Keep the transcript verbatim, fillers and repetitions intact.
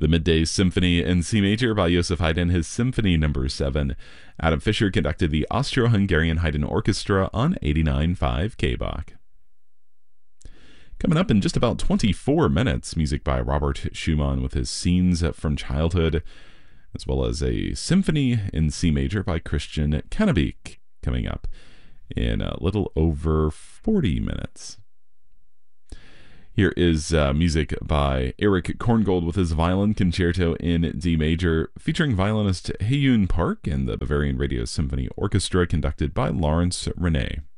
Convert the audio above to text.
The Midday Symphony in C major by Joseph Haydn, his Symphony Number seven. Adam Fischer conducted the Austro-Hungarian Haydn Orchestra on eighty-nine point five K B A C. Coming up in just about twenty-four minutes, music by Robert Schumann with his Scenes from Childhood, as well as a Symphony in C major by Christian Cannabik, coming up in a little over forty minutes. Here is uh, music by Eric Korngold with his Violin Concerto in D major, featuring violinist Hae-Yoon Park and the Bavarian Radio Symphony Orchestra, conducted by Lawrence René.